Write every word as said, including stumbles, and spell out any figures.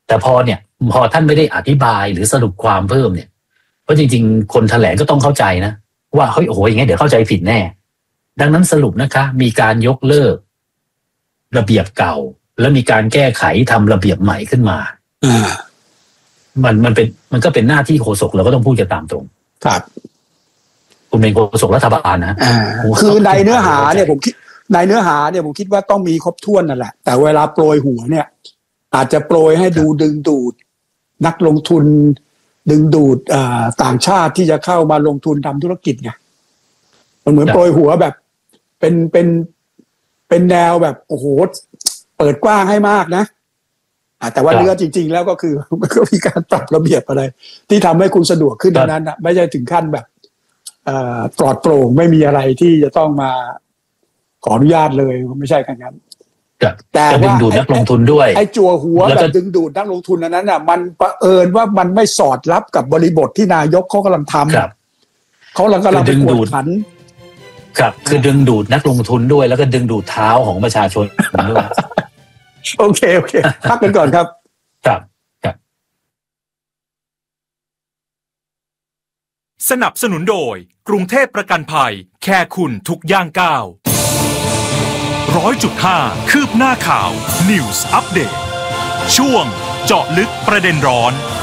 แต่พอเนี่ยพอท่านไม่ได้อธิบายหรือสรุปความเพิ่มเนี่ยเพราะจริงๆคนแถลงก็ต้องเข้าใจนะว่าเฮ้ยโอ้โหอย่างเงี้ยเดี๋ยวเข้าใจผิดแน่ดังนั้นสรุปนะคะมีการยกเลิกระเบียบเก่าแล้วมีการแก้ไขทำระเบียบใหม่ขึ้นมาอ่ามันมันเป็นมันก็เป็นหน้าที่โฆษกเราก็ต้องพูดกันตามตรงครับคุณเป็นโฆษกรัฐบาลนะอ่าคือในเนื้อหาเนี่ยผมคิดในเนื้อหาเนี่ยผมคิดว่าต้องมีครบถ้วนนั่นแหละแต่เวลาโปรยหัวเนี่ยอาจจะโปรยให้ดูดึงดูดนักลงทุนดึงดูดต่างชาติที่จะเข้ามาลงทุนทำธุรกิจไงมันเหมือนโปรยหัวแบบเป็นเป็นเป็นแนวแบบโอ้โหเปิดกว้างให้มากนะแต่ว่าเนื้อจริงๆแล้วก็คือมันก็มีการปรับระเบียบอะไรที่ทำให้คุณสะดวกขึ้นนั้นนะไม่ใช่ถึงขั้นแบบปลอดโปร่งไม่มีอะไรที่จะต้องมาขออนุญาตเลยไม่ใช่กันงั้นแต่ดึงดูดนักลงทุนด้วยไอ้จั่วหัวแบบดึงดูดนักลงทุนนั้นน่ะมันเผอิญว่ามันไม่สอดรับกับบริบทที่นายกเขากำลังทำเขากำลังกำลังดึงดูดขันครับคือดึงดูดนักลงทุนด้วยแล้วก็ดึงดูดเท้าของประชาชนด้วยโอเคโอเคพักกันก่อนครับครับครับสนับสนุนโดยกรุงเทพประกันภัยแค่คุณทุกย่างก้าวร้อยจุดห้าคืบหน้าข่าว News Update ช่วงเจาะลึกประเด็นร้อน